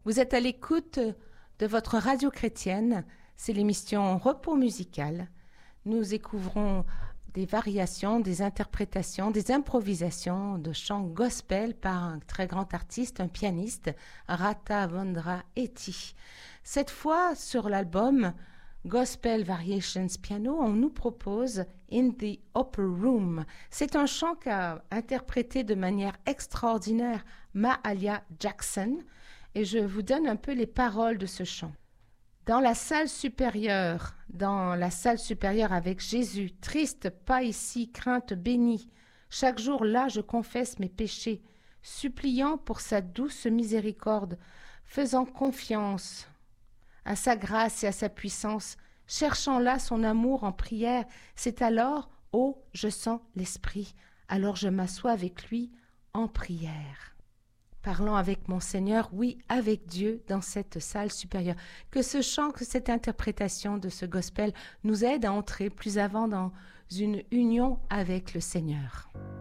Vous êtes à l'écoute de votre radio chrétienne, c'est l'émission Repos musical. Nous découvrons des variations, des interprétations, des improvisations de chants gospel par un très grand artiste, un pianiste, Rathavendra Etty. Cette fois, sur l'album Gospel Variations Piano, on nous propose In the Upper Room. C'est un chant qu'a interprété de manière extraordinaire Mahalia Jackson. Et je vous donne un peu les paroles de ce chant. Dans la salle supérieure avec Jésus, triste, pas ici, crainte bénie. Chaque jour là, je confesse mes péchés, suppliant pour sa douce miséricorde, faisant confiance à sa grâce et à sa puissance, cherchant là son amour en prière. C'est alors, oh, je sens l'Esprit, alors je m'assois avec lui en prière. Parlant avec mon Seigneur, oui, avec Dieu dans cette salle supérieure. Que ce chant, que cette interprétation de ce gospel nous aide à entrer plus avant dans une union avec le Seigneur.